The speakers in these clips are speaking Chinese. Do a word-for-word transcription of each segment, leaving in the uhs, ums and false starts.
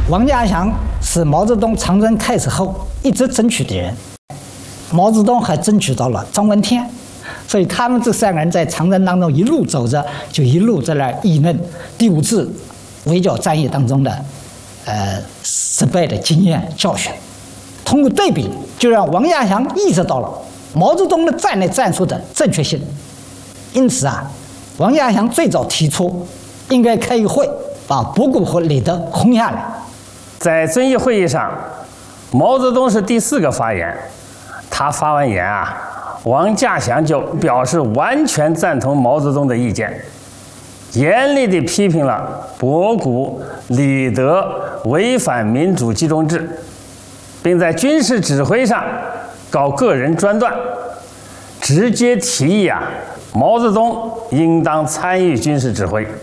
王稼祥是毛泽东长征开始后一直争取的人，毛泽东还争取到了张闻天，所以他们这三个人在长征当中一路走着，就一路在那议论第五次围剿战役当中的呃失败的经验教训。通过对比，就让王稼祥意识到了毛泽东的战略战术的正确性。因此啊，王稼祥最早提出应该开一会，把博古和李德轰下来。 在遵义会议上，毛泽东是第四个发言。他发完言啊，王稼祥就表示完全赞同毛泽东的意见，严厉地批评了博古、李德违反民主集中制，并在军事指挥上搞个人专断，直接提议啊，毛泽东应当参与军事指挥。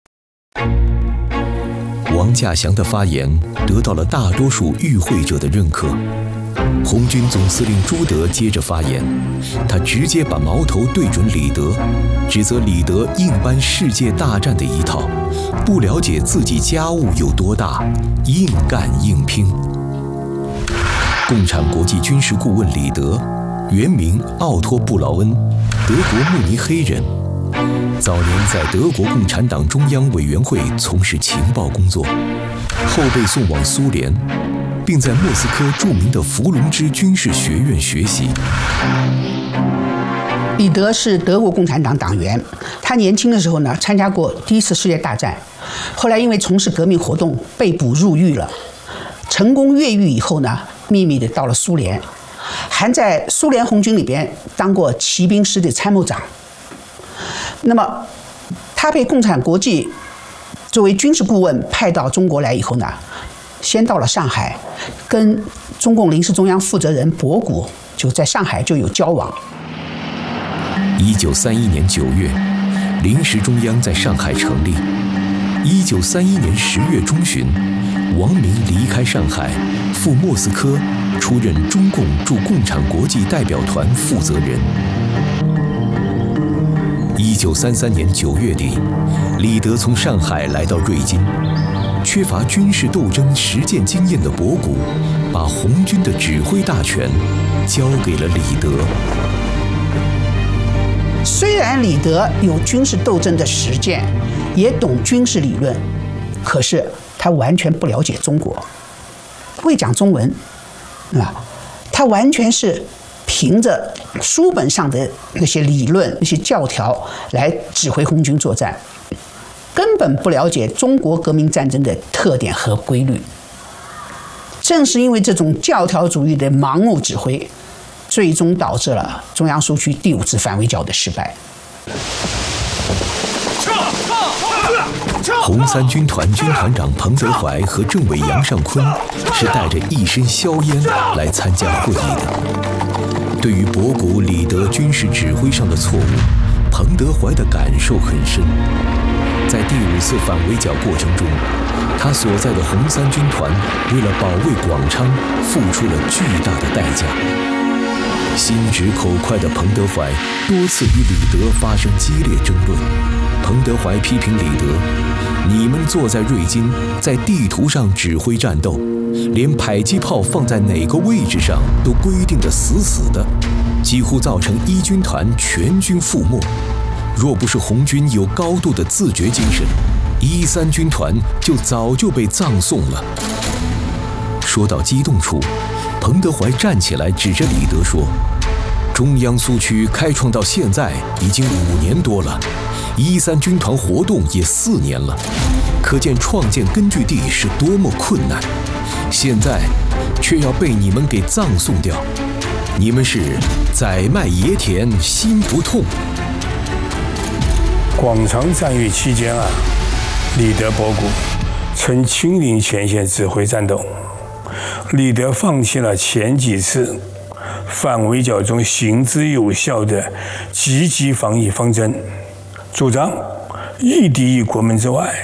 王稼祥的发言得到了大多数与会者的认可。红军总司令朱德接着发言，他直接把矛头对准李德，指责李德硬搬世界大战的一套，不了解自己家务有多大，硬干硬拼。共产国际军事顾问李德，原名奥托·布劳恩，德国慕尼黑人。早年在德国共产党中央委员会从事情报工作，后被送往苏联，并在莫斯科著名的伏龙芝军事学院学习。 李德是德国共产党党员，他年轻的时候呢参加过第一次世界大战，后来因为从事革命活动被捕入狱了，成功越狱以后呢，秘密的到了苏联，还在苏联红军里边当过骑兵师的参谋长。那么他被共产国际作为军事顾问派到中国来以后呢，先到了上海，跟中共临时中央负责人博古就在上海就有交往。 一九三一年九月，临时中央在上海成立。一九三一年十月中旬，王明离开上海，赴莫斯科，出任中共驻共产国际代表团负责人。一九三三年九月底，李德从上海来到瑞金。缺乏军事斗争实践经验的博古，把红军的指挥大权交给了李德。 虽然李德有军事斗争的实践，也懂军事理论，可是他完全不了解中国，不会讲中文，啊，他完全是凭着书本上的那些理论、那些教条来指挥红军作战，根本不了解中国革命战争的特点和规律。正是因为这种教条主义的盲目指挥，最终导致了中央苏区第五次反围剿的失败。 红三军团军团长彭德怀和政委杨尚昆是带着一身硝烟来参加会议的。对于博古、李德军事指挥上的错误，彭德怀的感受很深。在第五次反围剿过程中，他所在的红三军团为了保卫广昌，付出了巨大的代价。心直口快的彭德怀多次与李德发生激烈争论。彭德怀批评李德：“你们坐在瑞金，在地图上指挥战斗，连迫击炮放在哪个位置上都规定得死死的，几乎造成一军团全军覆没。若不是红军有高度的自觉精神，一三军团就早就被葬送了。”说到激动处，彭德怀站起来指着李德说：“中央苏区开创到现在已经五年多了，一三军团活动也四年了，可见创建根据地是多么困难，现在却要被你们给葬送掉，你们是宰卖野田心不痛。” 广昌战役期间啊，李德、博古曾亲临前线指挥战斗。李德放弃了前几次反围剿中行之有效的积极防疫方针，主张一敌于国门之外，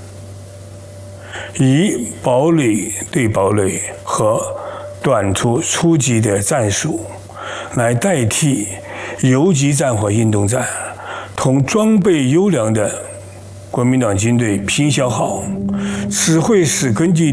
以堡垒对堡垒和短途出击的战术来代替游击战或运动战，同装备优良的国民党军队拼消耗，只会使根据